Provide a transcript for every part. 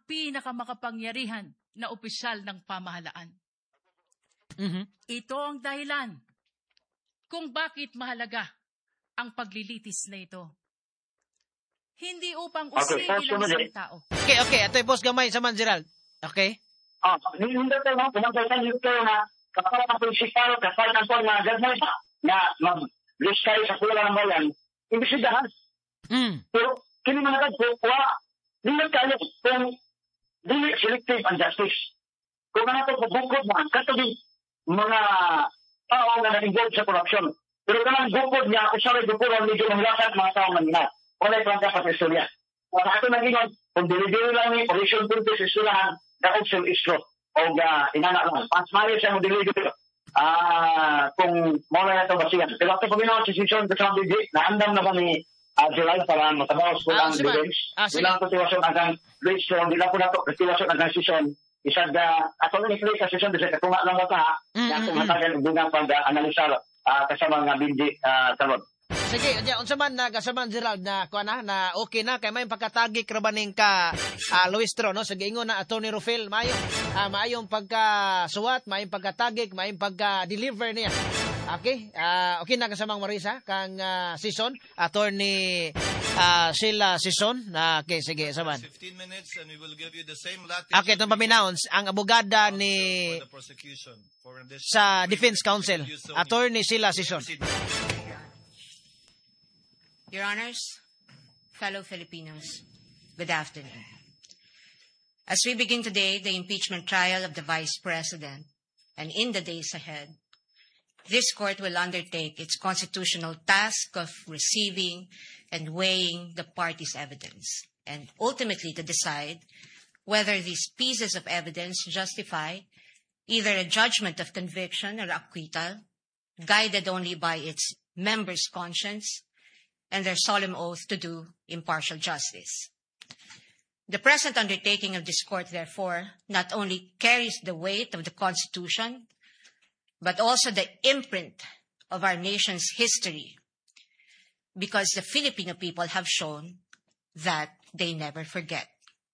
pinakamakapangyarihan na opisyal ng pamahalaan. Ito ang dahilan kung bakit mahalaga ang paglilitis na ito. Hindi upang usigin ang isang tao. Okay. Ito yung boss gamay sa Gerald. Okay? Hindi tayo, pinagkaitan dito na kapag ang prinsipal, kapag ang po na gagmay na mag-listay sa kulang ng bayan, imbisidahan. Pero, kinimanagad po, hindi tayo kung dili selective and justice. Kung ano ito bukod na, katulad mga tao na nag-involved sa corruption. Pero kanang bukod niya, kung sa'yo bukod ang medyo ng lakat mga tao ng ina. Wala yung planta sa istorya. Kung ato nag-ingon, kung dili-dili lang ni operation punto sa isturahan, daog sa istro. O inana lang. Pansmali siya mo dili-dili. Kung mawala na ito basihan. Pero ito pag ginawa si Sison kasama DJ, naandam na ba ni July para matabawas ko lang evidence. Bilang kultivasyon hanggang reach so hindi lang po na ito kultivasyon hanggang Sison. Isag ato na ni sa Sison kasi katunga lang ba ta na itong hatagan bungang pag-analisar kasama nga BJ Talon. Sige, unsa man na kasaman Gerald na na okay na kay may pagkatagi krabaning ka Luistro no sige ingon na Attorney Rufil maayong pagkasuwat, maayong pagkatagik, maayong pagka-deliver niya. Okay? Okay na kasamang Marisa kang Sison, Attorney Sheila Sison. Okay, sige, saman. 15 minutes and we will give you the same latitude. Okay, itong paminawons, ang abogada ni sa Defense Counsel, Attorney Sheila Sison. Your Honors, fellow Filipinos, good afternoon. As we begin today the impeachment trial of the Vice President, and in the days ahead, this court will undertake its constitutional task of receiving and weighing the party's evidence, and ultimately to decide whether these pieces of evidence justify either a judgment of conviction or acquittal, guided only by its members' conscience and their solemn oath to do impartial justice. The present undertaking of this court, therefore, not only carries the weight of the Constitution, but also the imprint of our nation's history, because the Filipino people have shown that they never forget.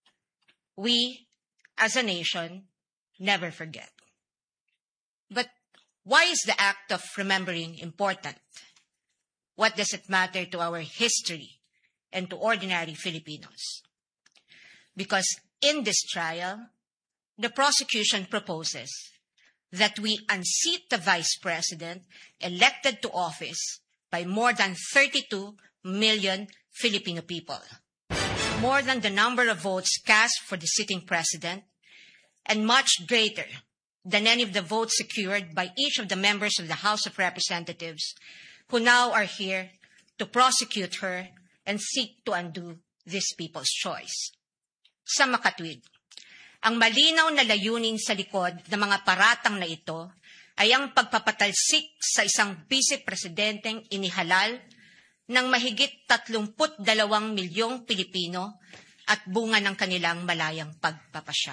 We, as a nation, never forget. But why is the act of remembering important? What does it matter to our history and to ordinary Filipinos? Because in this trial, the prosecution proposes that we unseat the Vice President elected to office by more than 32 million Filipino people, more than the number of votes cast for the sitting President, and much greater than any of the votes secured by each of the members of the House of Representatives who now are here to prosecute her and seek to undo this people's choice. Sa makatwid, ang malinaw na layunin sa likod ng mga paratang na ito ay ang pagpapatalsik sa isang vice-presidenteng inihalal ng mahigit 32 milyong Pilipino at bunga ng kanilang malayang pagpapasya.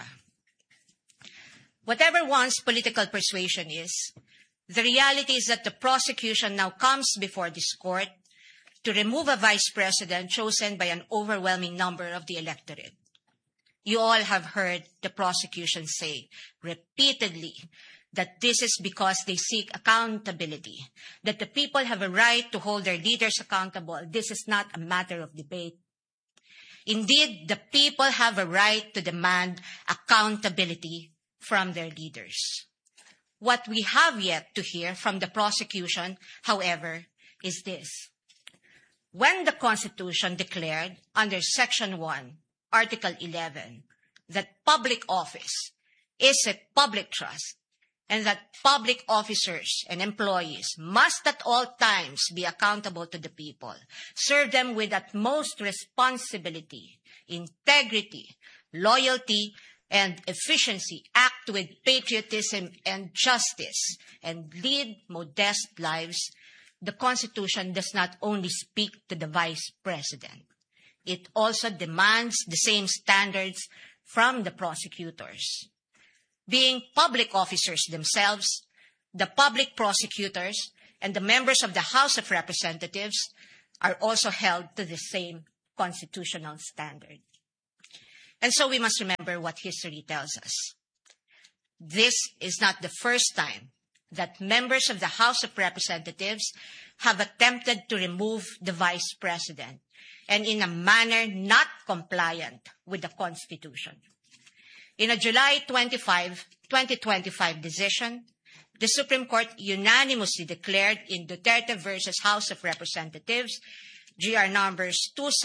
Whatever one's political persuasion is, the reality is that the prosecution now comes before this court to remove a vice president chosen by an overwhelming number of the electorate. You all have heard the prosecution say repeatedly that this is because they seek accountability, that the people have a right to hold their leaders accountable. This is not a matter of debate. Indeed, the people have a right to demand accountability from their leaders. What we have yet to hear from the prosecution, however, is this. When the Constitution declared under Section 1, Article 11, that public office is a public trust and that public officers and employees must at all times be accountable to the people, serve them with utmost responsibility, integrity, loyalty, and efficiency, act with patriotism and justice, and lead modest lives, the Constitution does not only speak to the Vice President. It also demands the same standards from the prosecutors. Being public officers themselves, the public prosecutors and the members of the House of Representatives are also held to the same constitutional standard. And so we must remember what history tells us. This is not the first time that members of the House of Representatives have attempted to remove the Vice President, and in a manner not compliant with the Constitution. In a July 25, 2025 decision, the Supreme Court unanimously declared in Duterte versus House of Representatives, GR numbers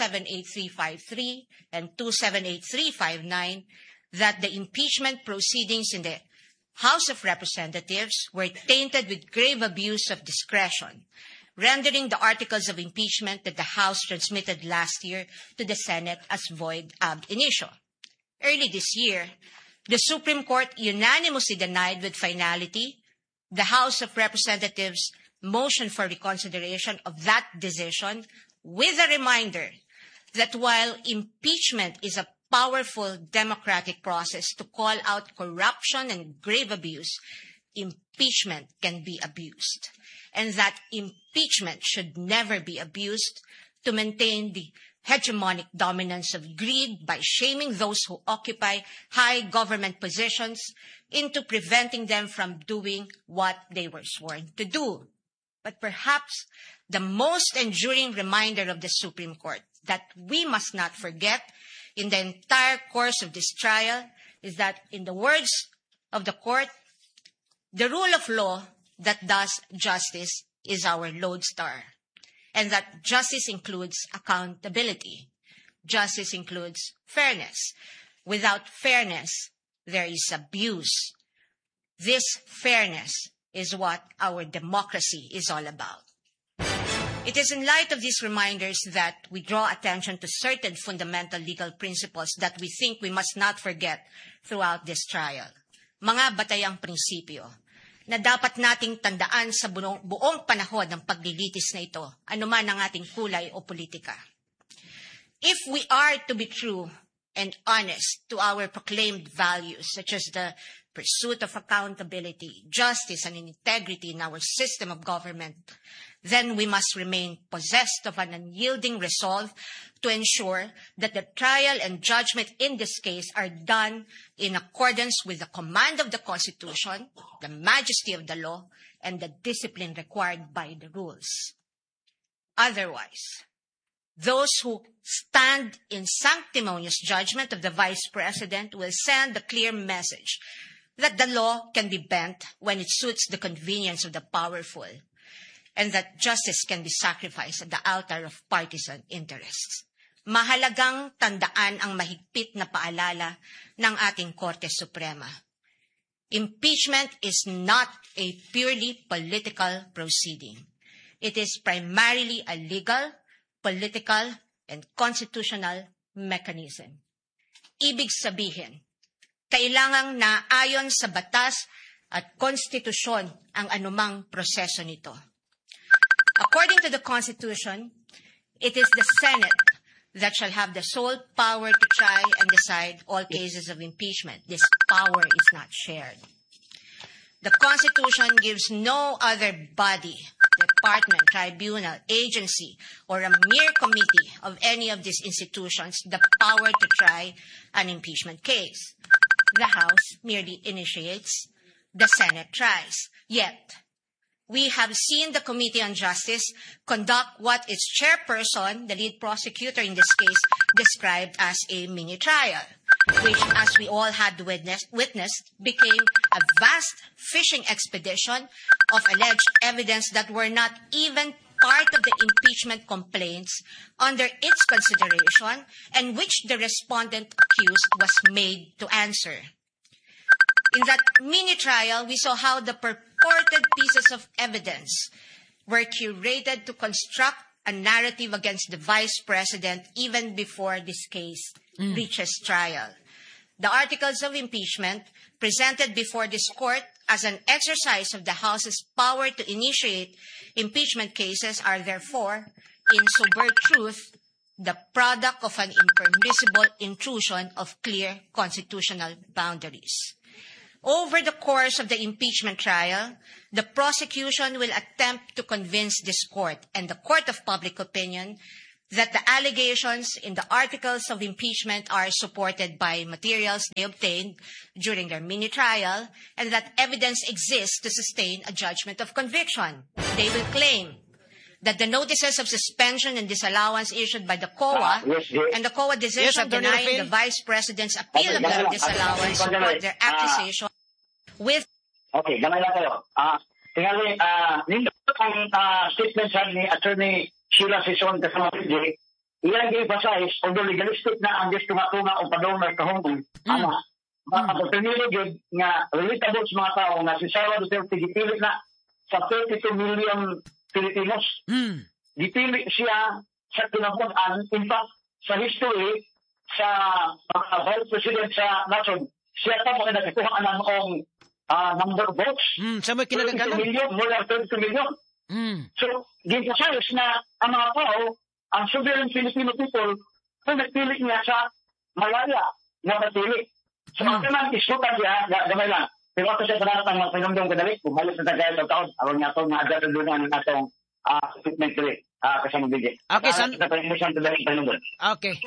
278353 and 278359, that the impeachment proceedings in the House of Representatives were tainted with grave abuse of discretion, rendering the articles of impeachment that the House transmitted last year to the Senate as void ab initio. Early this year, the Supreme Court unanimously denied with finality the House of Representatives' motion for reconsideration of that decision, with a reminder that while impeachment is a powerful democratic process to call out corruption and grave abuse, impeachment can be abused, and that impeachment should never be abused to maintain the hegemonic dominance of greed by shaming those who occupy high government positions into preventing them from doing what they were sworn to do. But perhaps the most enduring reminder of the Supreme Court that we must not forget in the entire course of this trial is that, in the words of the court, the rule of law that does justice is our lodestar, and that justice includes accountability. Justice includes fairness. Without fairness, there is abuse. This fairness is what our democracy is all about. It is in light of these reminders that we draw attention to certain fundamental legal principles that we think we must not forget throughout this trial. Mga batayang prinsipyo na dapat nating tandaan sa buong panahon ng paglilitis na ito, anuman ang ating kulay o politika. If we are to be true and honest to our proclaimed values, such as the pursuit of accountability, justice, and integrity in our system of government, then we must remain possessed of an unyielding resolve to ensure that the trial and judgment in this case are done in accordance with the command of the Constitution, the majesty of the law, and the discipline required by the rules. Otherwise, those who stand in sanctimonious judgment of the Vice President will send a clear message that the law can be bent when it suits the convenience of the powerful, and that justice can be sacrificed at the altar of partisan interests. Mahalagang tandaan ang mahigpit na paalala ng ating Korte Suprema. Impeachment is not a purely political proceeding. It is primarily a legal, political, and constitutional mechanism. Ibig sabihin, kailangang naayon sa batas at konstitusyon ang anumang proseso nito. According to the Constitution, it is the Senate that shall have the sole power to try and decide all cases of impeachment. This power is not shared. The Constitution gives no other body, department, tribunal, agency, or a mere committee of any of these institutions the power to try an impeachment case. The House merely initiates, the Senate tries. Yet, we have seen the Committee on Justice conduct what its chairperson, the lead prosecutor in this case, described as a mini-trial, which, as we all had witnessed, became a vast fishing expedition of alleged evidence that were not even part of the impeachment complaints under its consideration, and which the respondent accused was made to answer. In that mini-trial, we saw how the purported pieces of evidence were curated to construct a narrative against the Vice President even before this case reaches trial. The articles of impeachment presented before this court as an exercise of the House's power to initiate impeachment cases are therefore, in sober truth, the product of an impermissible intrusion of clear constitutional boundaries. Over the course of the impeachment trial, the prosecution will attempt to convince this court and the court of public opinion that the allegations in the articles of impeachment are supported by materials they obtained during their mini-trial, and that evidence exists to sustain a judgment of conviction. They will claim that the notices of suspension and disallowance issued by the COA and the COA decision denying the Vice President's appeal of the disallowance support their accusation with... Okay, gamay lang kayo. Tingali, nindot ang statement sa ni Attorney Sheila Sison kasama PJ, ilang i-emphasize, although legalistic na ang tunga-tunga o padong kahungkong, ama, mapagpinili yun nga relatable sa mga tao na si Sara Duterte gipilit na sa 32 million Filipinos. Dipili siya sa kinabuan. In fact, sa history, sa Vice President sa Nation, siya pa mga nagkuha ng number of votes. Sa may kinadagano? 32 million, more than 32 million. So, ginasayos na ang mga tao, ang sovereign Filipino people, kung nagpili niya sa Malaya na napili. So, ang naman isutan niya, gamay lang. Pero ako siya sa ang mga pinundong kadali, bumalik sa tagay sa taon, aron nga itong mga doon ang atong statement ko kasama bigay. Okay, Okay.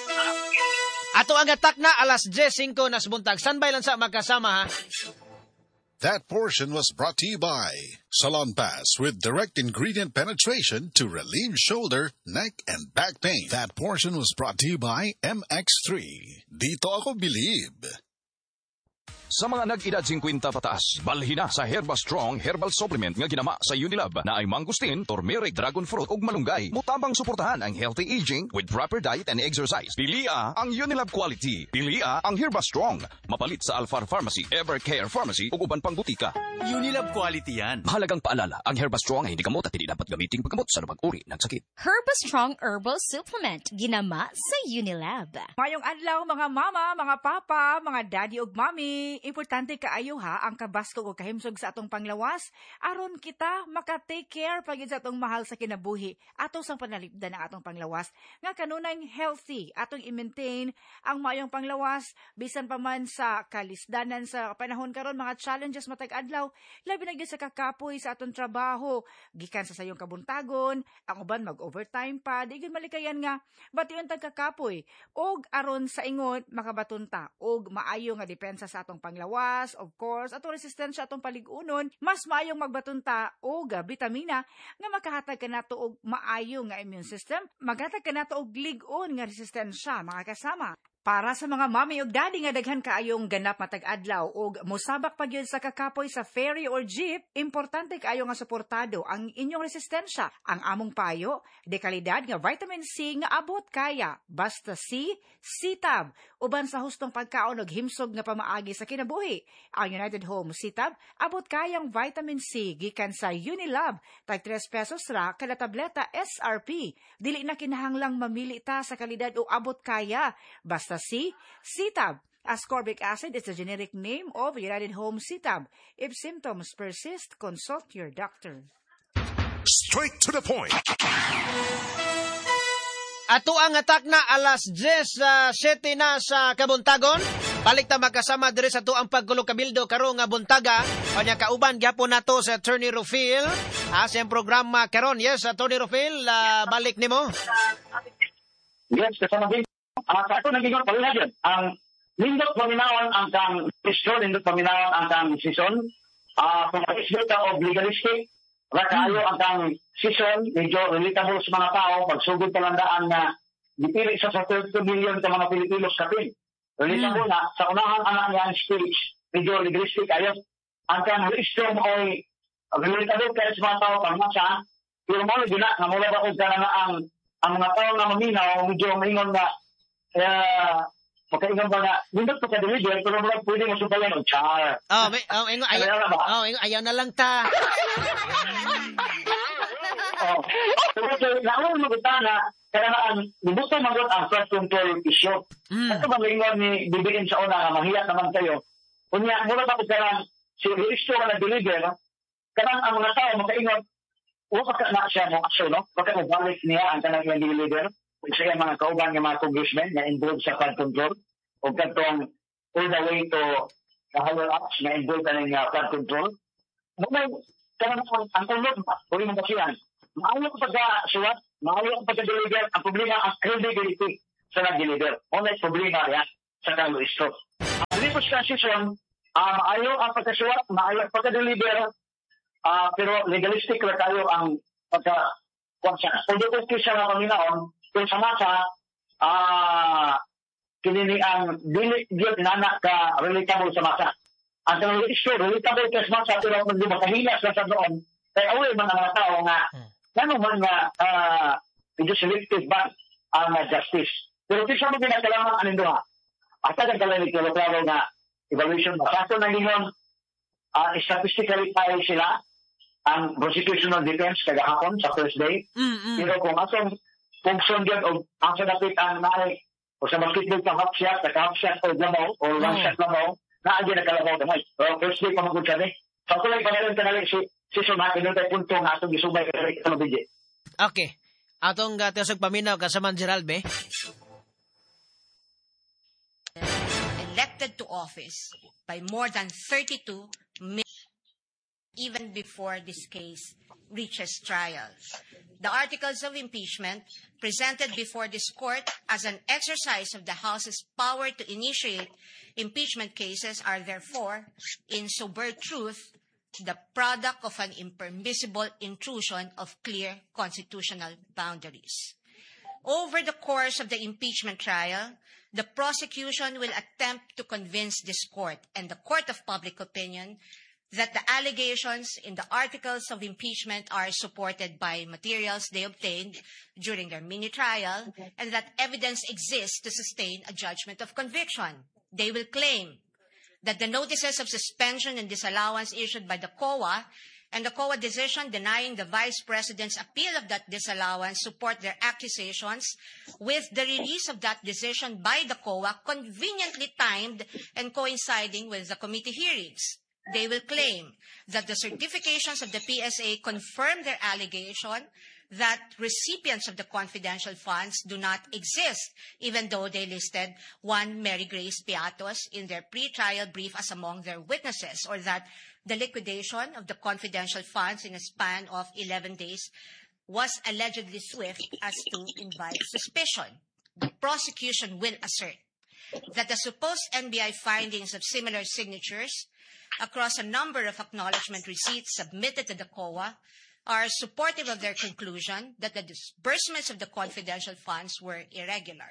Ato ang atak na alas 10:05 na buntag. Sanbay lang sa magkasama, ha? That portion was brought to you by Salon Pass with direct ingredient penetration to relieve shoulder, neck, and back pain. That portion was brought to you by MX3. Dito ako believe. Sa mga nag-edad 50 pataas, balhin na sa Herba Strong Herbal Supplement nga ginama sa Unilab na ay mangustin, turmeric, dragon fruit ug malunggay. Mutabang suportahan ang healthy aging with proper diet and exercise. Pilia ang Unilab quality. Pilia ang Herba Strong. Mapalit sa Alfar Pharmacy, Evercare Pharmacy ug uban pang butika. Unilab quality yan. Mahalagang paalala, ang Herba Strong ay hindi gamot at hindi dapat gamitin paggamot sa anumang uri ng sakit. Herba Strong Herbal Supplement ginama sa Unilab. Mayong adlaw mga mama, mga papa, mga daddy ug mommy. Importante kaayo ha ang kabaskog o kahimsog sa atong panglawas aron kita maka-take care pagid sa atong mahal sa kinabuhi ato sang panalipdan ang atong panglawas nga kanunay healthy atong i-maintain ang mayong panglawas bisan pa man sa kalisdanan sa panahon karon mga challenges matag adlaw labi na gyud sa kakapoy sa atong trabaho gikan sa sayong kabuntagon ang uban mag-overtime pa di gyud malikayan nga bation tag kakapoy og aron sa ingon makabatunta og maayo nga depensa sa atong panglawas, of course, atong resistensya atong paligunon, mas maayong magbatunta og bitamina nga makahatag kanato og maayo nga immune system, maghatag kanato og lig-on nga resistensya mga kasama. Para sa mga mami ug daddy nga daghan kaayong ganap matag adlaw ug mosabak pa gyud sa kakapoy sa ferry or jeep, importante kaayo nga suportado ang inyong resistensya. Ang among payo, de kalidad nga vitamin C nga abot kaya, basta C, C-Tab, uban sa hustong pagkaon ug himsog nga pamaagi sa kinabuhi. Ang United Home C-Tab abot kayang vitamin C gikan sa Unilab, tag 3 pesos ra kada tableta SRP. Dili na kinahanglang mamili ta sa kalidad o abot kaya, basta C, C-Tab. Ascorbic acid is the generic name of United Home C-Tab. If symptoms persist, consult your doctor. Straight to the point. Ato ang atak na alas 10:07 na sa kabuntagon. Balik ta magkasama diri sa ato ang paggulo kabildo karong nga buntaga. Kanya kauban gyapon nato sa Attorney Rufil. Sa programa karon. Yes, Attorney Rufil, balik nimo. Yes, kasama din. Sa ako nagiging palihag ang nindot paminawan ang kang season, nindot paminawan ang kang season. Kung isbita o legalistic, rakayo ang kang season, medyo relatable sa mga tao, pagsugod talandaan na dipili sa 32 million ka mga Pilipinos kapin. Relatable na, sa unahang anak niya ang speech, medyo legalistic ayon. Ang kang strong o relatable kaya sa mga tao, pangmasa, pero mula din na mula ba kung ka na ang mga tao na maminaw, medyo maingon na makaingon ba na nindot pa ka-deliver pero wala pwede mo subayan o char. Ayaw na lang ta. Pero naawang magita na kailangan nindot pa magot ang flood control issue. Ito ba maingon ni BBM sa una na mahiyat naman kayo. Kunya, mula ba kung kailangan si Risto ka na-deliver, kailangan ang mga tao makaingon wala ka na siya mo aksyon, no? Baka balik niya ang kanang deliver. Isa yung mga kauban ng mga congressmen na involved sa flood control o katong all the way to the higher ups na involved na ng flood control. Muna, ang ulod, uli mo ba siya? maayo ang pagkasulat, maayo ang pagka-deliver, ang problema ang credibility sa nag-deliver. Una yung problema yan sa Luistro. Ang Lipos Transition, maayo ang pagkasulat, maayo ang pagka-deliver, pero legalistic lang tayo ang pagka-konsya. Although okay siya na paminaon, pero sa masa, kinini ang dili gyud nana ka relatable sa masa. Ang tanong is relatable ka sa masa pero kung di makahila sa doon, kaya away man ang mga tao nga ano man nga medyo selective ba ang justice. Pero kisa mo ginakalaman anin doha. Ata kang kalanig ko klaro nga evaluation ba. Sa ito nangingon statistically tayo sila ang prosecutional defense kagahapon sa first day. Pero kung asong function dyan o ang sanapit ang naay o sa basketball ka half shot, half shot o lamaw o long shot lamaw, naagyan na kalabaw gamay. Pero first day pa magod siya ni. So kulay panayon ka na si Sumat, ino tayo punto nga atong gisubay ka na bidye. Okay. Atong tiusog paminaw kasaman Gerald be. Elected to office by more than 32 million even before this case reaches trial. The articles of impeachment presented before this court as an exercise of the House's power to initiate impeachment cases are therefore, in sober truth, the product of an impermissible intrusion of clear constitutional boundaries. Over the course of the impeachment trial, the prosecution will attempt to convince this court and the court of public opinion that the allegations in the articles of impeachment are supported by materials they obtained during their mini-trial and that evidence exists to sustain a judgment of conviction. They will claim that the notices of suspension and disallowance issued by the COA and the COA decision denying the Vice President's appeal of that disallowance support their accusations, with the release of that decision by the COA conveniently timed and coinciding with the committee hearings. They will claim that the certifications of the PSA confirm their allegation that recipients of the confidential funds do not exist, even though they listed one Mary Grace Piatos in their pre-trial brief as among their witnesses, or that the liquidation of the confidential funds in a span of 11 days was allegedly swift as to invite suspicion. The prosecution will assert that the supposed NBI findings of similar signatures across a number of acknowledgement receipts submitted to the COA are supportive of their conclusion that the disbursements of the confidential funds were irregular.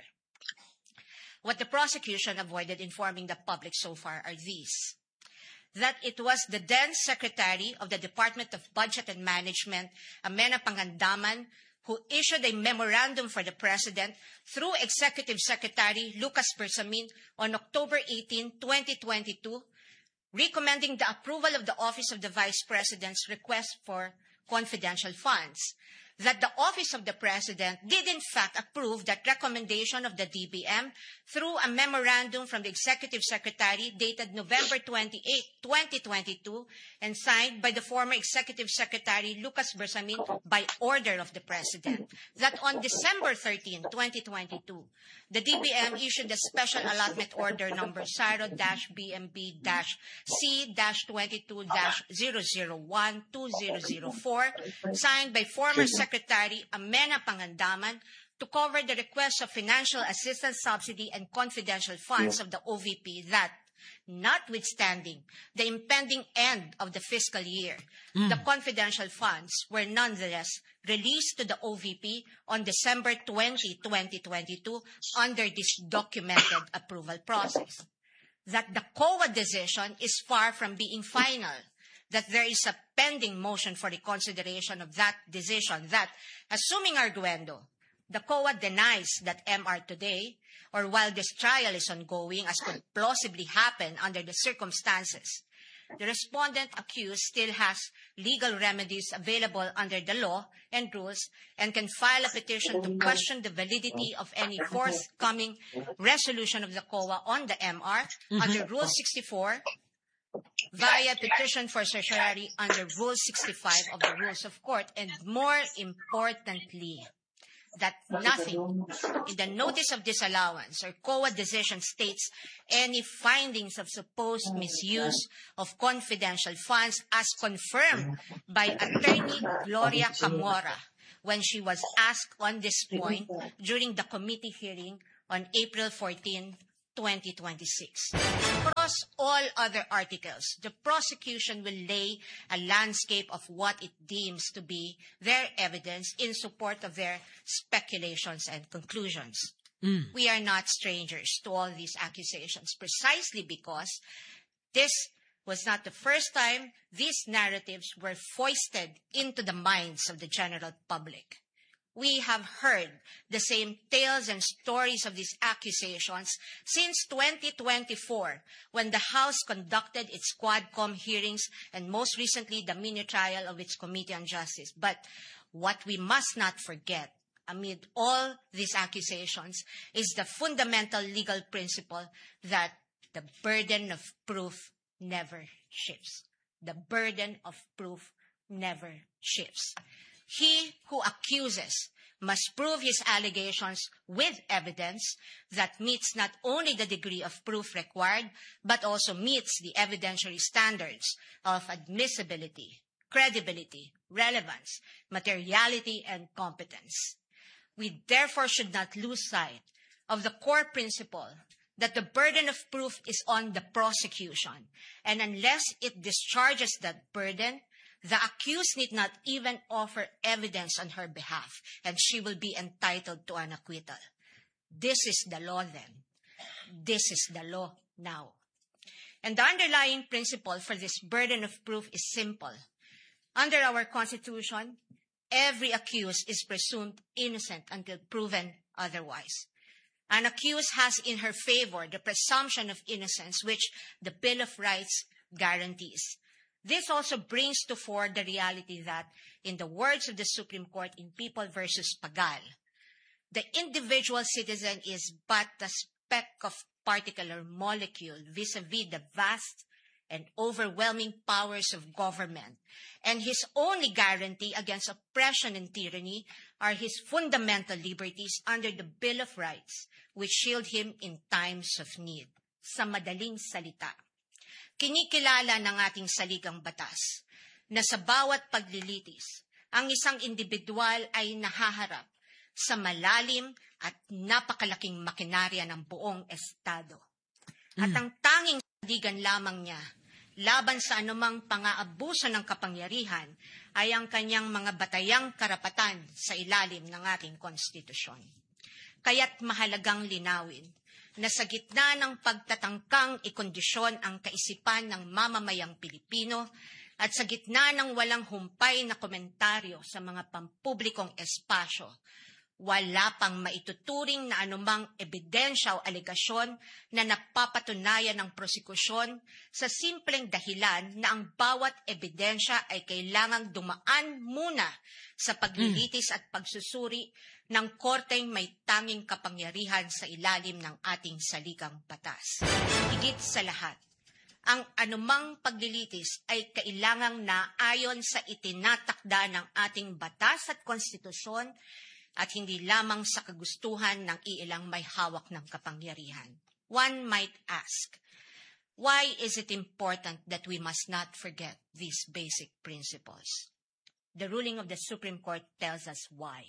What the prosecution avoided informing the public so far are these: that it was the then Secretary of the Department of Budget and Management, Amena Pangandaman, who issued a memorandum for the President through Executive Secretary Lucas Bersamin on October 18, 2022, recommending the approval of the Office of the Vice President's request for confidential funds. That the Office of the President did in fact approve that recommendation of the DBM through a memorandum from the Executive Secretary dated November 28, 2022, and signed by the former Executive Secretary Lucas Bersamin by order of the President. That on December 13, 2022, the DBM issued a special allotment order number SARO-BMB-C-22-001-2004, signed by former Secretary Amena Pangandaman, to cover the request of financial assistance, subsidy, and confidential funds of the OVP that, notwithstanding the impending end of the fiscal year, the confidential funds were nonetheless released to the OVP on December 20, 2022 under this documented approval process. That the COA decision is far from being final, that there is a pending motion for reconsideration of that decision, that, assuming arguendo, the COA denies that MR today, or while this trial is ongoing, as could plausibly happen under the circumstances, the respondent accused still has legal remedies available under the law and rules and can file a petition to question the validity of any forthcoming resolution of the COA on the MR under Rule 64 via petition for certiorari under Rule 65 of the Rules of Court, and more importantly, that nothing in the notice of disallowance or COA decision states any findings of supposed misuse of confidential funds as confirmed by Attorney Gloria Camora, when she was asked on this point during the committee hearing on April 14, 2026. Across all other articles, the prosecution will lay a landscape of what it deems to be their evidence in support of their speculations and conclusions. We are not strangers to all these accusations, precisely because this was not the first time these narratives were foisted into the minds of the general public. We have heard the same tales and stories of these accusations since 2024, when the House conducted its Quadcom hearings and most recently the mini-trial of its Committee on Justice. But what we must not forget amid all these accusations is the fundamental legal principle that the burden of proof never shifts. The burden of proof never shifts. He who accuses must prove his allegations with evidence that meets not only the degree of proof required, but also meets the evidentiary standards of admissibility, credibility, relevance, materiality, and competence. We therefore should not lose sight of the core principle that the burden of proof is on the prosecution, and unless it discharges that burden, the accused need not even offer evidence on her behalf, and she will be entitled to an acquittal. This is the law then. This is the law now. And the underlying principle for this burden of proof is simple. Under our Constitution, every accused is presumed innocent until proven otherwise. An accused has in her favor the presumption of innocence, which the Bill of Rights guarantees. This also brings to fore the reality that, in the words of the Supreme Court in People v. Pagal, the individual citizen is but a speck of particular molecule vis-a-vis the vast and overwhelming powers of government, and his only guarantee against oppression and tyranny are his fundamental liberties under the Bill of Rights, which shield him in times of need. Sa madaling salita, kinikilala ng ating saligang batas na sa bawat paglilitis, ang isang individual ay nahaharap sa malalim at napakalaking makinarya ng buong Estado. At ang tanging sandigan lamang niya laban sa anumang pang-aabuso ng kapangyarihan ay ang kanyang mga batayang karapatan sa ilalim ng ating konstitusyon. Kaya't mahalagang linawin na sa gitna ng pagtatangkang ikondisyon ang kaisipan ng mamamayang Pilipino at sa gitna ng walang humpay na komentaryo sa mga pampublikong espasyo, wala pang maituturing na anumang ebidensya o alegasyon na napapatunayan ng prosekusyon sa simpleng dahilan na ang bawat ebidensya ay kailangang dumaan muna sa paglilitis at pagsusuri ng korteng may tanging kapangyarihan sa ilalim ng ating saligang batas. Higit sa lahat, ang anumang paglilitis ay kailangang naayon sa itinatakda ng ating batas at konstitusyon at hindi lamang sa kagustuhan ng iilang may hawak ng kapangyarihan. One might ask, why is it important that we must not forget these basic principles? The ruling of the Supreme Court tells us why.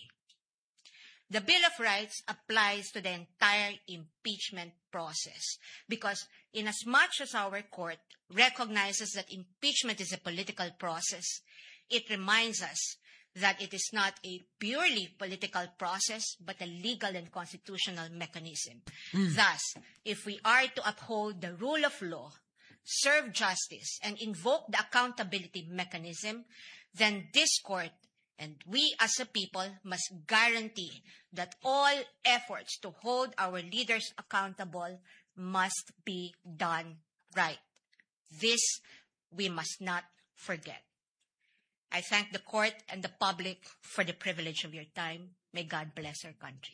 The Bill of Rights applies to the entire impeachment process because inasmuch as our court recognizes that impeachment is a political process, it reminds us that it is not a purely political process, but a legal and constitutional mechanism. Thus, if we are to uphold the rule of law, serve justice, and invoke the accountability mechanism, then this court and we as a people must guarantee that all efforts to hold our leaders accountable must be done right. This we must not forget. I thank the court and the public for the privilege of your time. May God bless our country.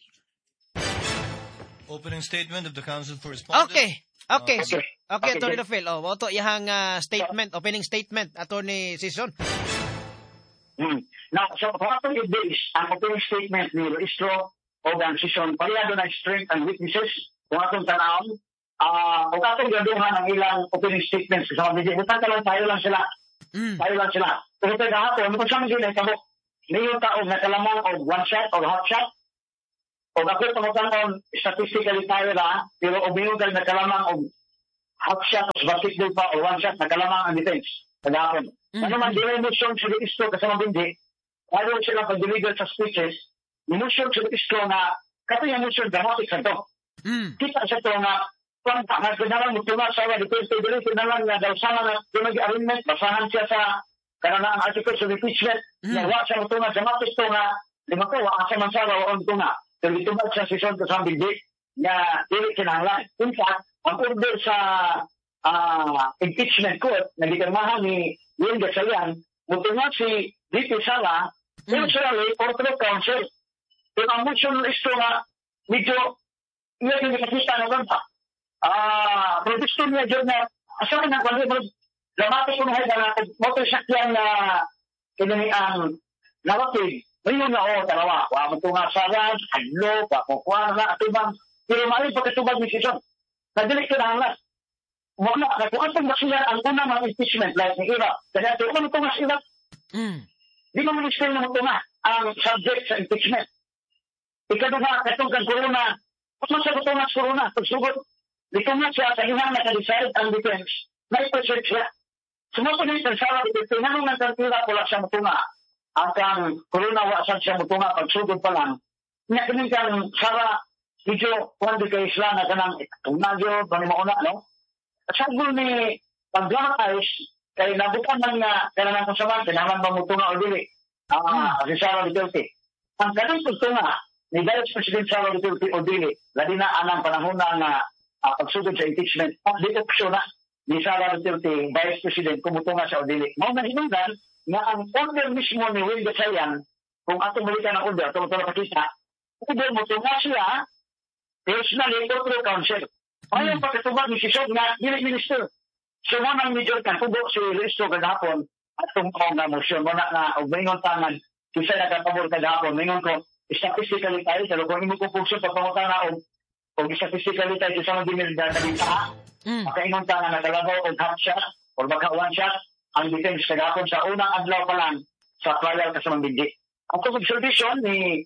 Opening statement of the Council for Respondents. Okay, Attorney Rafael. Mo to iyang statement, opening statement, Attorney Sison. Now, so for atong i-base ang opening statement ni Registro o ang Sison, parehado na strength and weaknesses kung atong tanawon. Kung atong gaduhan ang ilang opening statements sa mga bigay, tayo lang sila. Tayo lang sila. Pero tayo hapon, kung saan sila ikabok, niyo taong nakalamang o one shot or half shot. O ako tumutangon, statistically tayo na, pero o niyo tayo nakalamang o half shot o basketball pa o one shot, nakalamang ang defense. Kagapon. Ano man, di na emotion sila isto kasama bindi, ayaw sila pag-deliver sa speeches, emotion sila isto na, kato yung emotion dramatic sa to. Kita sa to na, kung nagkanalang mutuna sa defense stability na lang na daw sana na dumag-arraignment, basahan siya sa kananaang articles of impeachment, na wa siya mutuna dramatic to na, lima ko, wa siya mansara o mutuna. Pero ito ba siya sison kasama bindi, na dili kinahanglan. In fact, ang order sa impeachment court na gitirmahan ni Win Gatchalian, mutuna si D.P. Sara, personally, Orthodox Council. Pero ang motion isto na medyo iya yung nakakita ng ganda. Pero gusto niya dyan na asaman na kung ano, dramatic ko na hayo na motorsakyan na kinani ang narrative. Ngayon na talawa. Wa mo nga saran, halo, pakukuha na, atubang. Pero maaaring pagkatubag ni Sison. Nadilik ko na hanglas. Wala, kung ang pagkasiya ang unang mga impeachment like ni Ira. Kaya ito, ano ito nga sila? Di mo minister na ito nga ang subject sa impeachment. Ikaduha, katong kang corona, kung masagot ito nga sa corona, pagsugot, ito nga siya, sa hinang nakadecide ang defense, na i-preserve siya. Sumusunod ang sawa, tinanong ng kantila, wala siya matunga. Ang kang corona, wasan siya matunga, pagsugod pa lang. Nakanin kang sawa, medyo, kung di kayo isla na kanang, itong nagyo, panimauna, no? At sabi ni pag-dramatize, kaya nabukan man nga kailangan kong saman, kailangan ba mo tunga o dili? Si Sara Duterte. Ang kanang tunga ni Vice President Sara Duterte o dili, lagi na anang panahon na pagsugod sa impeachment, di opsyon na ni Sara Duterte, Vice President, kumutunga sa o dili. Mao na hinungdan na ang order mismo ni Win Gatchalian, kung atong balikan ang order, atong pakita, order mo tunga siya, personally, Orthodox Council. Ngayon, pagkatubag ni Sison na minister. So, naman medyo tubo si Risto kagahapon at tungkong na motion. Muna na, o mayroon tangan, kisay nagkakabor kagahapon. Mayroon ko, statistically tayo, pero kung hindi ko pugso pagpamutan na, o statistically tayo, sa mga dinilda na dita, makainong tangan na kalabaw o half shot, o baka one shot, ang defense kagahapon sa unang adlaw pa lang sa trial kasamang bindi. Ang observation ni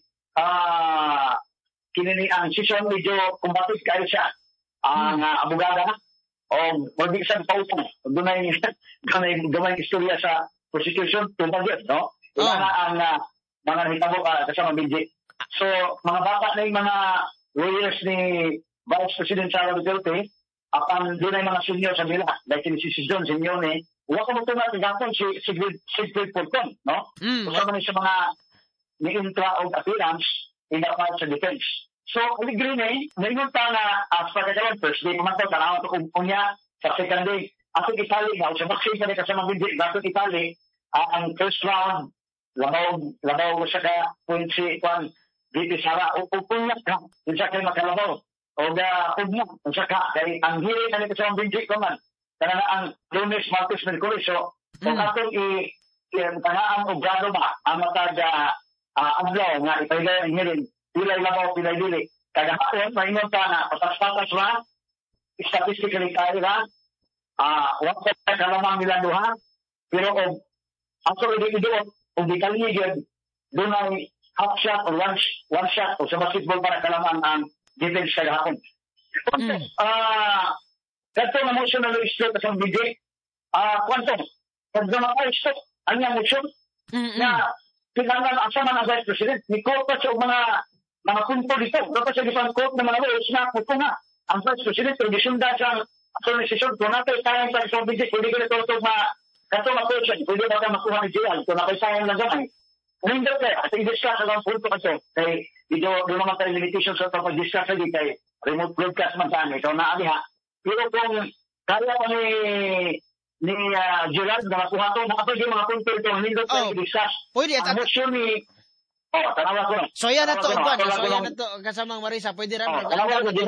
kinini ang Sison, medyo kumbatis kayo siya. Ang abogada o magiging sa pautang. Dunay gamay istorya sa prosecution tumbagit, no? Ila na ang mga hitabo kasama Benji. So, mga bata na yung mga lawyers ni Vice President Sara Duterte, apan dunay mga senior sa nila, like si John Simeone, wala ko matungad gapon si Sigrid Porton, no? Kasama ni sa mga ni intra o appearance in the part sa defense. So, agree na ngayon pa na as pagkakaroon, first day, pumantaw, tanaw ito kung niya, sa second day, ato itali, na sa vaccine pa rin kasama hindi, ato itali, ang first round, labaw sa ka, point si, kung dito Sara, upunyak ka, kung siya kayo makalabaw, o pugnak, kung siya ka, kaya ang hiri na rin kasama hindi ko man, kaya na ang Lunes, Martes, Mercury, so, kung ato tanaan o grado ba, ang matag adlaw, nga ipagay ang hirin, pilay labaw, pilay dili. Kagahapon, maingon ka na patas-patas ba, statistically tayo ba, wag ko kalamang nila duha, pero ang sorry dito, kung di kaligid, doon ay half shot or one shot o sa basketball para kalamang ang defense kagahapon. Kato na motion na lo-stroke kasang bidi, kwanto, pag naman stroke, ang yung motion, na pinangan ang sama ng Vice President, ni Copa sa mga punto dito. Dapat sa gipang court na mga lawyers na puto nga. Ang Vice President, kung disunda sa organisasyon, kung natin sayang sa isang bidik, hindi ko ito katong person, pwede ba ka makuha ni Jian, kung nakasayang lang gamay. Kung hindi kayo, at i-discuss ang punto kasi, kay yung mga tayo limitations sa pag-discuss lagi kay remote broadcast man saan, ito na aliha. Pero kung kaya pa ni Gerald na makuha ito, nakapag yung mga punto ito, hindi tayo i-discuss. Pwede, ang motion ni tanawa ko na. So yan na to, kasamang Marisa, pwede rin. Tanawa ko,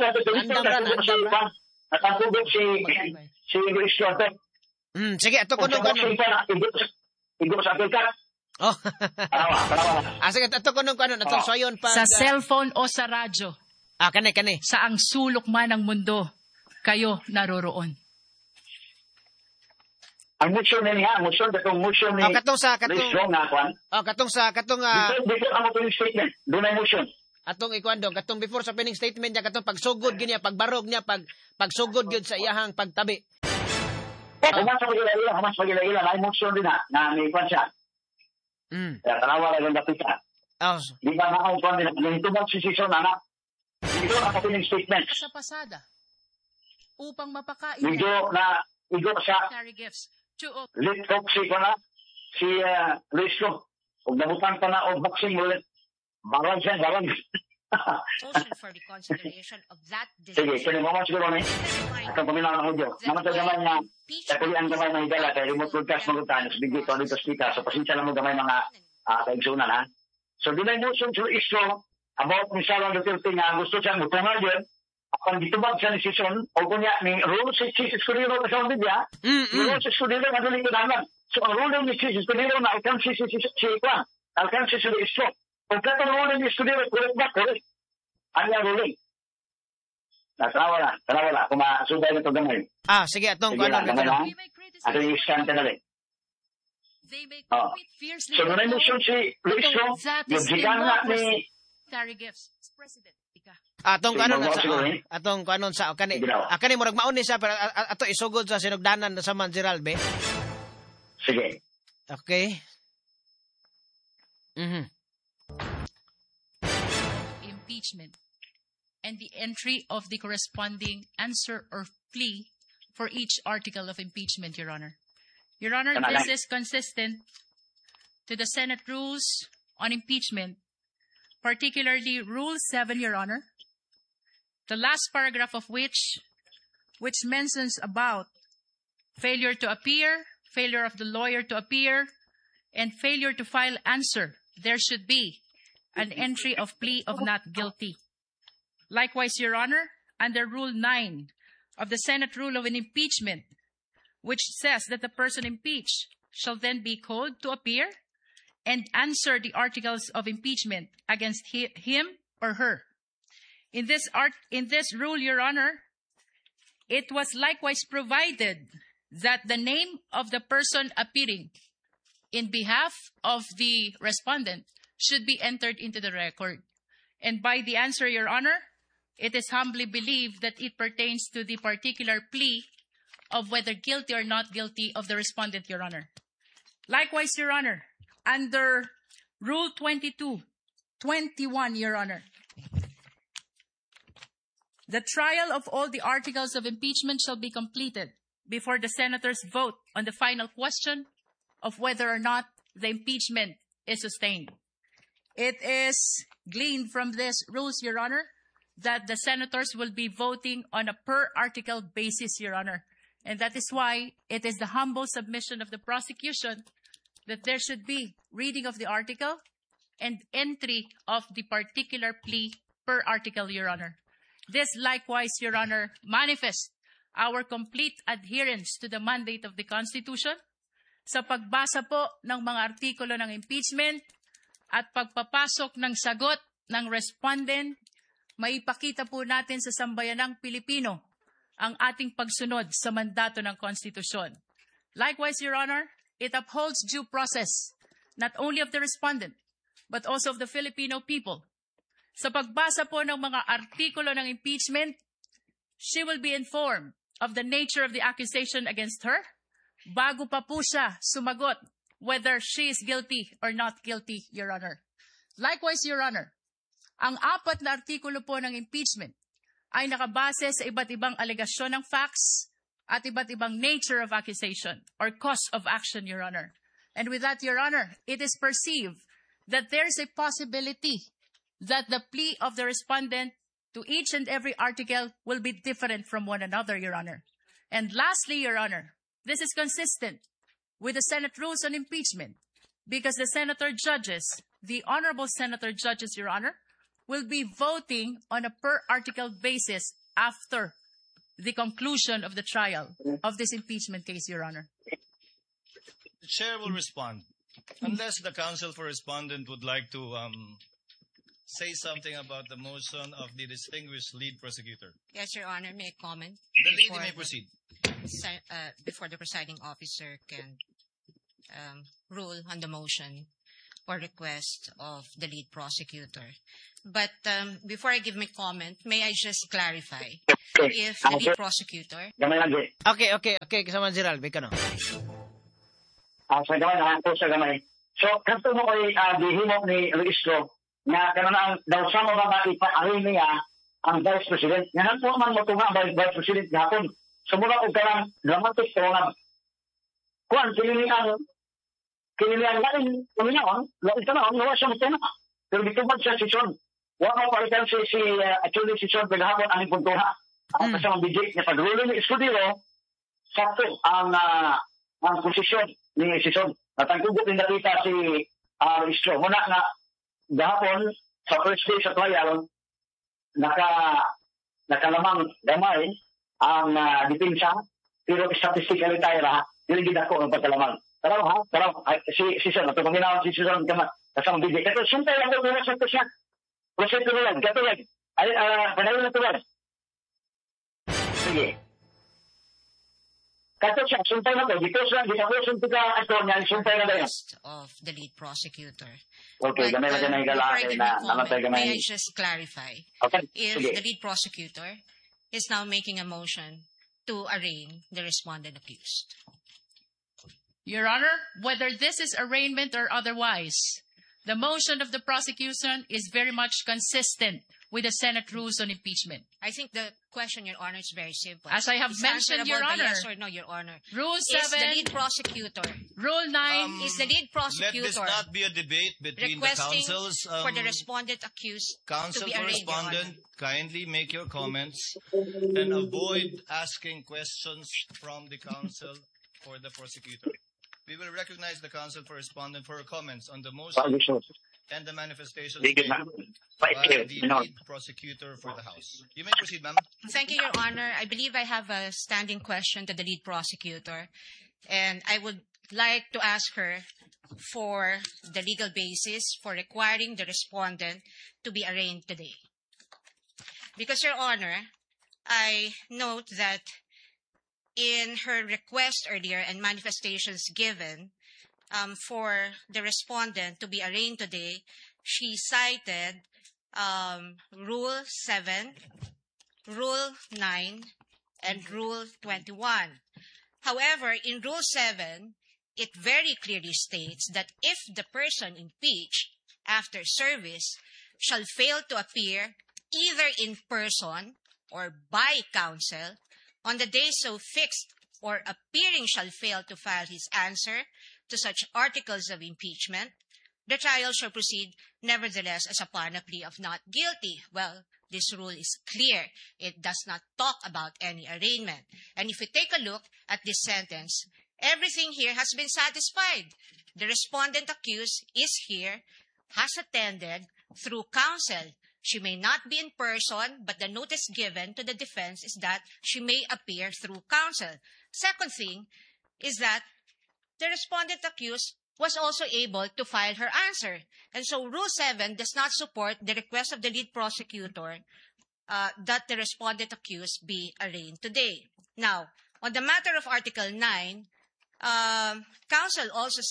natangkugod si Luis Yorte. Sige, ito ko nung ano. Igo sa apelkat. Oh. Tanawa. Sige, ito ko nung ano, natungsoyon pa. Sa cellphone o sa radyo. Kani. Sa ang sulok man ng mundo, kayo naroroon. Ang motion niya, katong motion ni katong Listro nga kwan. Dito ang opening statement. Doon ay motion. Atong ikuan dong, katong before sa opening statement niya, katong pagsugod niya, pagbarog niya, pagsugod gyud sa iyahang pagtabi. Humas pagila-ila, ay motion din na may kwan siya. Kaya tanawa lang ang dapita. Di ba nga ang kwan din, yung tubag si Sison, anak. Dito ang opening statement. Sa pasada, upang mapakain Medyo na igo sa carry gifts. litok si Listro. Kung nabutan pa na o boxing ulit, barang siya. Motion for the consideration of that Sige, decision. mo siguro ni. Atong paminaw ng audio. Namatay gamay na, kapulian gamay ng higala, kaya remote broadcast mo kutahan, so bigay ko dito speaker, so pasensya lang mo gamay mga kaigsunan, ha? So, dinay motion si Listro, about ni Salon Duterte nga gusto siyang mutungan yun, apan ditubag siya ni Sison, o kunya, ni Rule 6 Escudero na sa Biblia, ni Rule 6 Escudero nga duling kinaman. So, ang rule ni 6 Escudero na alcansi si Kwan, alcansi si Listro. Kung katong rule ni Escudero, correct ba? Correct. Ano yung ruling? Tanawa na. Kung masubay na ito gamay. Sige, atong kuan gamay na. Ato yung scan ka na rin. So, nung motion si Listro, yung gigan na ni carry gifts. President, ika. Atong kanon sa kani murag mauni siya pero ato isugod sa sinugdanan sa Manziral be. Sige. Okay. Impeachment and the entry of the corresponding answer or plea for each article of impeachment, Your Honor. Your Honor, this is consistent to the Senate rules on impeachment, particularly Rule 7, Your Honor, the last paragraph of which mentions about failure to appear, failure of the lawyer to appear, and failure to file answer. There should be an entry of plea of not guilty. Likewise, Your Honor, under Rule 9 of the Senate Rule of an Impeachment, which says that the person impeached shall then be called to appear and answer the articles of impeachment against him or her. In this rule, Your Honor, it was likewise provided that the name of the person appearing in behalf of the respondent should be entered into the record. And by the answer, Your Honor, it is humbly believed that it pertains to the particular plea of whether guilty or not guilty of the respondent, Your Honor. Likewise, Your Honor, under Rule 22:21, Your Honor, the trial of all the articles of impeachment shall be completed before the senators vote on the final question of whether or not the impeachment is sustained. It is gleaned from this rules, Your Honor, that the senators will be voting on a per-article basis, Your Honor. And that is why it is the humble submission of the prosecution that there should be reading of the article and entry of the particular plea per article, Your Honor. This likewise, Your Honor, manifests our complete adherence to the mandate of the Constitution sa pagbasa po ng mga artikulo ng impeachment at pagpapasok ng sagot ng respondent, maipakita po natin sa sambayanang Pilipino ang ating pagsunod sa mandato ng Konstitusyon. Likewise, Your Honor, it upholds due process not only of the respondent but also of the Filipino people. Sa pagbasa po ng mga artikulo ng impeachment, she will be informed of the nature of the accusation against her bago pa po siya sumagot whether she is guilty or not guilty, Your Honor. Likewise, Your Honor, ang 4 na artikulo po ng impeachment ay nakabase sa iba't ibang alegasyon ng facts at iba't ibang nature of accusation or cause of action, Your Honor. And with that, Your Honor, it is perceived that there is a possibility that the plea of the respondent to each and every article will be different from one another, Your Honor. And lastly, Your Honor, this is consistent with the Senate rules on impeachment because the senator judges, the honorable senator judges, Your Honor, will be voting on a per-article basis after the conclusion of the trial of this impeachment case, Your Honor. The chair will respond. Unless the counsel for respondent would like to say something about the motion of the distinguished lead prosecutor. Yes, Your Honor. May I comment? The lady may proceed. Before the presiding officer can rule on the motion or request of the lead prosecutor. But before I give my comment, may I just clarify if the lead prosecutor... Okay, kasama Gerald, may ka no? Sa gamay na ako sa gamay. So, kanto mo ko'y dihimo ni Luislo na kanunaan daw sa mga ipa-arin niya ang Vice President. Ngayon po man mo tunga ang Vice President gahapon. Sumula ko karang dramatic sa mga kuwan, kiniliyang lain, kuminyaon, lain ka na, nawa siya matuna. Pero bitubad sa sisyon. Wala ko palitan actually sisyon paghapon ang ipuntuha. Ang kasamang bijik na pagrulo ni Escudero, sakto ang posisyon ni sisyon. At ang tugot din nakita si Luislo. Muna nga, gahapon, sa first day sa trial, nakalamang gamay ang depensa, pero statistically tayo na, niligid ako ang pagkalamang. Taraw ha? Taraw, si Son, ito paminawan si Son kasama bibig. Ito, suntay lang ko muna sa ito siya. Proseso na lang, katulag. Panayon na tulag. Sige. Kato siya, suntay na to. Dito sunti ka, ito niyan, suntay na tayo. Of the lead prosecutor. Okay, gamay lang na higalaan may I just clarify if the lead prosecutor is now making a motion to arraign the respondent accused. Your Honor, whether this is arraignment or otherwise, the motion of the prosecution is very much consistent with the Senate rules on impeachment. I think the question, Your Honor, is very simple. As I have mentioned, Your Honor. Yes or no, Your Honor. Rule 7. Is the lead prosecutor. Rule 9. Is the lead prosecutor. Let this not be a debate between the counsels. For the respondent accused counsel to be for arraigned, respondent, kindly make your comments and avoid asking questions from the counsel for the prosecutor. We will recognize the counsel for respondent for her comments on the motion and the manifestations made by the lead prosecutor for the House. You may proceed, ma'am. Thank you, Your Honor. I believe I have a standing question to the lead prosecutor, and I would like to ask her for the legal basis for requiring the respondent to be arraigned today. Because, Your Honor, I note that in her request earlier and manifestations given for the respondent to be arraigned today, she cited Rule 7, Rule 9, and Rule 21. However, in Rule 7, it very clearly states that if the person impeached after service shall fail to appear either in person or by counsel on the day so fixed, or appearing shall fail to file his answer to such articles of impeachment, the trial shall proceed nevertheless as upon a plea of not guilty. Well, this rule is clear. It does not talk about any arraignment. And if we take a look at this sentence, everything here has been satisfied. The respondent accused is here, has attended through counsel. She may not be in person, but the notice given to the defense is that she may appear through counsel. Second thing is that the respondent accused was also able to file her answer. And so Rule 7 does not support the request of the lead prosecutor that the respondent accused be arraigned today. Now, on the matter of Article 9, counsel also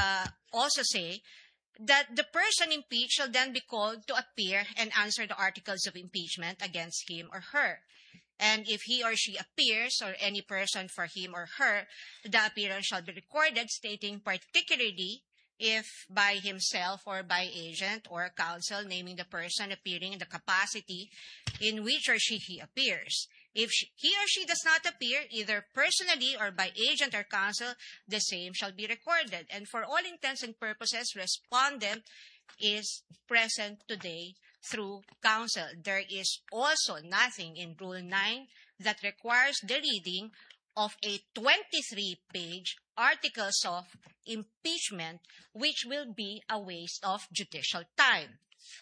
say that the person impeached shall then be called to appear and answer the articles of impeachment against him or her. And if he or she appears, or any person for him or her, the appearance shall be recorded, stating particularly if by himself or by agent or counsel, naming the person appearing in the capacity in which or he appears. If he or she does not appear, either personally or by agent or counsel, the same shall be recorded. And for all intents and purposes, respondent is present today through counsel. There is also nothing in Rule 9 that requires the reading of a 23-page articles of impeachment, which will be a waste of judicial time.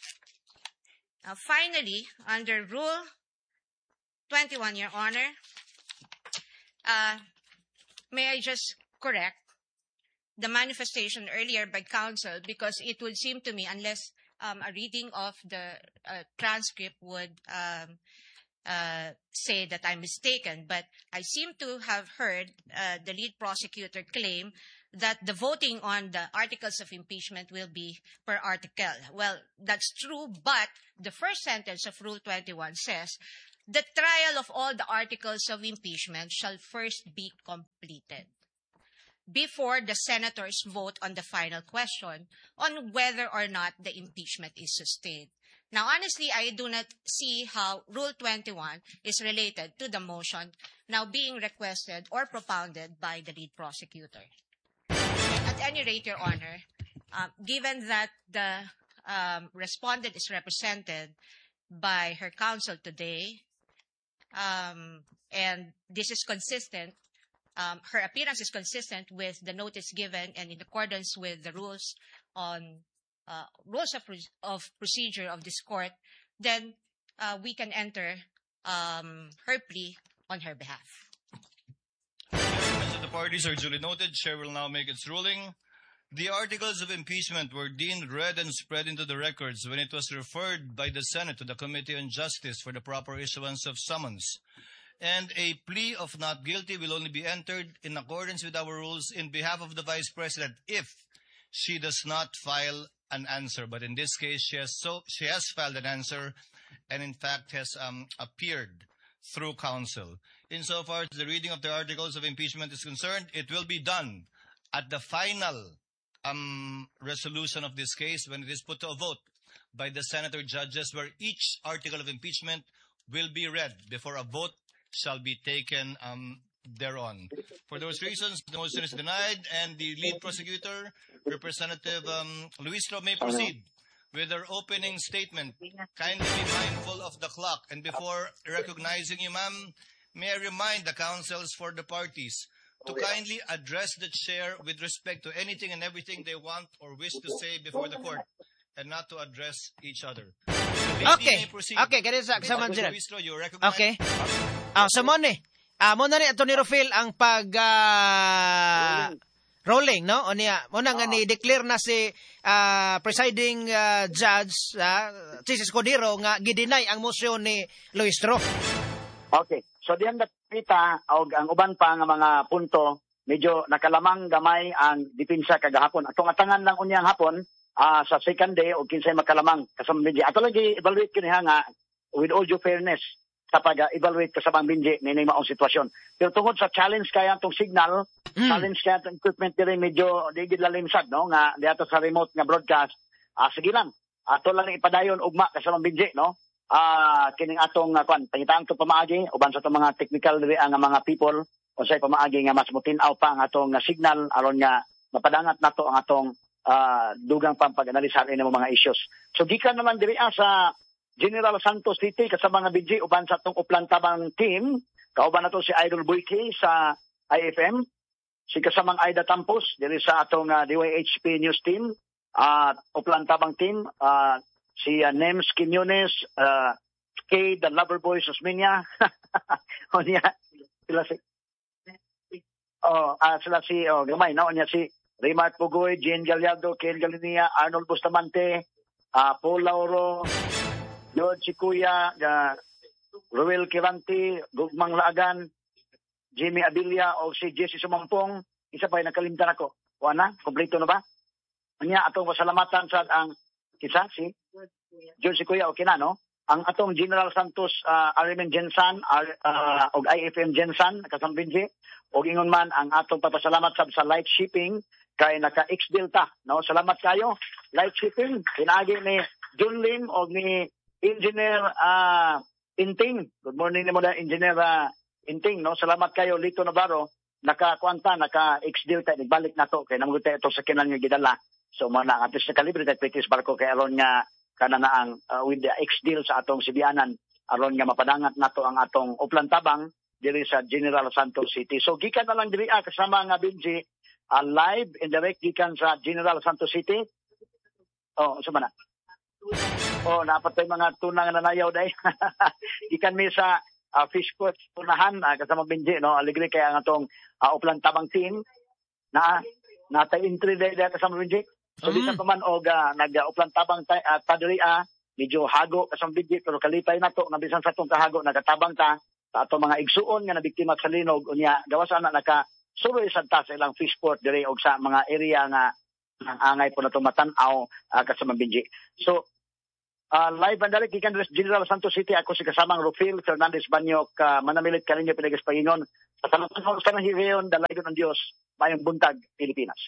Now, finally, under Rule 21, Your Honor, may I just correct the manifestation earlier by counsel, because it would seem to me, unless a reading of the transcript would say that I'm mistaken, but I seem to have heard the lead prosecutor claim that the voting on the articles of impeachment will be per article. Well, that's true, but the first sentence of Rule 21 says, the trial of all the articles of impeachment shall first be completed before the senators vote on the final question on whether or not the impeachment is sustained. Now, honestly, I do not see how Rule 21 is related to the motion now being requested or propounded by the lead prosecutor. At any rate, Your Honor, given that the respondent is represented by her counsel today, and this is consistent, her appearance is consistent with the notice given and in accordance with the rules of procedure of this court, then we can enter her plea on her behalf. The parties are duly noted. Chair will now make its ruling. The articles of impeachment were deemed read and spread into the records when it was referred by the Senate to the Committee on Justice for the proper issuance of summons. And a plea of not guilty will only be entered in accordance with our rules in behalf of the Vice President if she does not file an answer. But in this case, she has filed an answer and in fact has appeared through counsel. Insofar as the reading of the articles of impeachment is concerned, it will be done at the final resolution of this case when it is put to a vote by the senator judges, where each article of impeachment will be read before a vote shall be taken thereon. For those reasons, the motion is denied, and the lead prosecutor, Representative Luistro, may proceed with her opening statement. Kindly be mindful of the clock. And before recognizing you, ma'am, may I remind the counsels for the parties to kindly address the chair with respect to anything and everything they want or wish to say before the court, and not to address each other. Okay. Okay, ganito sa kasama dyan. Okay. So mo ni Atty. Rufil ang pag rolling, no? O niya, mo na nga ni-declare na si presiding judge, Chis Escudero, nga gidinay ang motion ni Luistro. Okay. So diyan kita og ang uban pa nga mga punto medyo nakalamang gamay ang depensa kagahapon. Atong atangan lang unyang hapon sa second day og kinsay makalamang kasama Benji. Ato lagi evaluate kini nga with all due fairness sa pag-evaluate kasama Benji ni maong sitwasyon. Pero tungod sa challenge kaya atong signal, challenge kaya atong equipment diri medyo digid lalimsad, no, nga diato sa remote nga broadcast. Sige lang. Ato lang ipadayon ugma kasama Benji, no. Kining atong pangitaan to pamaagi uban sa itong mga technical diri ang mga people unsay pamaagi nga mas mutinaw pa ang atong signal aron nga mapadangat nato ang atong dugang pag-analisar ini mga issues. So gikan naman diri sa General Santos City kasama nga BG uban sa atong uplantabang team, kauban nato si Idol Buiki sa IFM, si kasamang Aida Tampos diri sa atong DYHP News team, uplantabang team, si Nems Quinones, Kay, the Lover Boy, Susminia. O niya, sila si gamay, no? O niya si Raymart Pugoy, Jean Gallardo, Ken Galinia, Arnold Bustamante, Paul Lauro, George Sikuya, Ruel Kiranti, Gugmang Laagan, Jimmy Abilia, o si Jesse Sumampong. Isa pa yung nakalimtan ako. O na, kompleto na ba? O niya, atong pasalamatan sa ang kisa si George Kuya, okay na, no? Ang atong General Santos RMN Jensan og IFM Jensan kasambinji og ingon man ang atong papasalamat sa light shipping kay naka X Delta, no? Salamat kayo light shipping pinagi ni John Lim og ni Engineer Inting. Good morning ni mo da Engineer Inting, no? Salamat kayo Lito Navarro naka X Delta nagbalik nato kay namugot ito sa kinan nga gidala. So mana ang atis na kalibre at British barko kay aron nga kana ang with the X-deal sa atong Sibianan aron nga mapadangat nato ang atong uplantabang diri sa General Santos City. So gikan na lang diri kasama nga Benji live and direct gikan sa General Santos City. Suma na. Napatay mga tunang nanayaw day. Gikan mi sa fish court tunahan kasama Benji, no? Aligre kay ang atong uplantabang team na natay entry day kasama Benji. So, di pa man og nag-uplang tabang tadiri medyo hago kasang bigit pero kalipay na to, nabisan sa itong kahago, nagatabang ta sa atong mga igsuon nga nabiktima sa linog, unya, gawas na naka-suroy sa ta sa ilang fishport diri og sa mga area nga ang angay po na itong matanaw kasamang Benji. So, live and direct, ikan General Santos City, ako si kasamang Rufil Fernandez Banyok, manamilit ka ninyo pinagas Panginoon. Sa tanong sa nahihiyon, dalagon ng Diyos, mayong buntag, Pilipinas.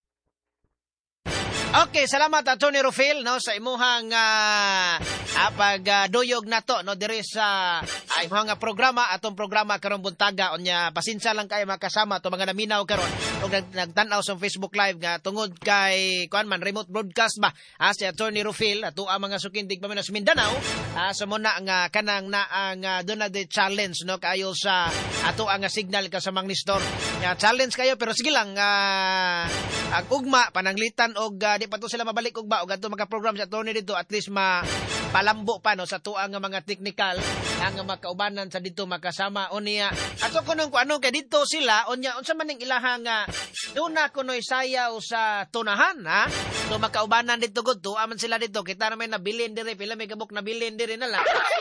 Okay, salamat Attorney Rufil no sa imuhang pagduyog na to no diri sa imuhang programa atong programa karong buntaga unya pasensya lang kayo makasama to mga naminaw karon ug nagtan-aw sa Facebook Live nga tungod kay kuan man remote broadcast ba si Attorney Rufil ato ang mga sukindig pa sa Mindanao sa muna nga kanang na ang doon na the challenge no kayo sa ato ang signal ka sa mga Nistor challenge kayo pero sige lang ang ugma pananglitan og di pa to sila mabalik og ba og adto maka-program sa attorney dito at least palambo pa no sa tuang nga mga technical ang makaubanan sa dito makasama unya ato kuno ano kay dito sila unya unsa man ning ilahang duna kunoy sayaw sa tunahan ha so makaubanan dito gud to aman sila dito kita naman nabilin diri pila may gabok nabilin diri na lang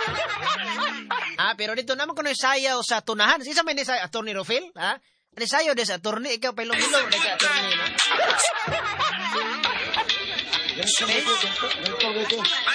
pero dito naman kunoy sayaw sa tunahan isa man ni sa attorney Rufil ha ani sayaw des attorney ikaw pailong-ilong dai attorney no. Ganito.